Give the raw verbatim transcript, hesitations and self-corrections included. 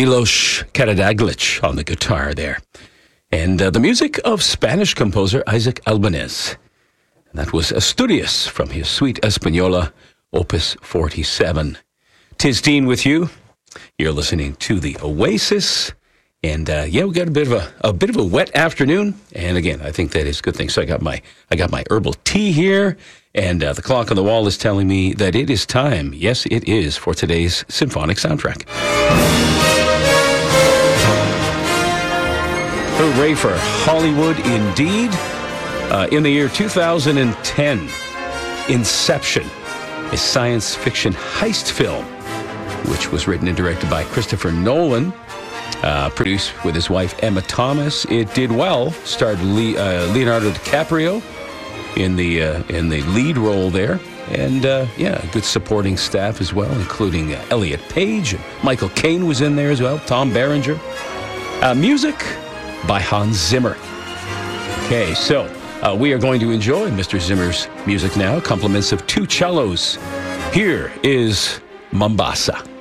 Milos Karadzic on the guitar there. And uh, the music of Spanish composer Isaac Albéniz. And that was Asturias from his Suite Española, Opus forty-seven. Tis Dean with you. You're listening to the Oasis. And uh, yeah, we got a bit of a, a bit of a wet afternoon. And again, I think that is a good thing. So I got my I got my herbal tea here. And uh, the clock on the wall is telling me that it is time. Yes, it is for today's symphonic soundtrack. Hooray for Hollywood, indeed. Uh, in the year two thousand ten, Inception, a science fiction heist film, which was written and directed by Christopher Nolan, uh, produced with his wife Emma Thomas. It did well, starred Le- uh, Leonardo DiCaprio in the uh, in the lead role there, and uh, yeah, good supporting staff as well, including uh, Elliot Page, and Michael Caine was in there as well, Tom Berenger. Uh, music by Hans Zimmer. Okay, so uh, we are going to enjoy Mister Zimmer's music now, compliments of two cellos. Here is Mombasa.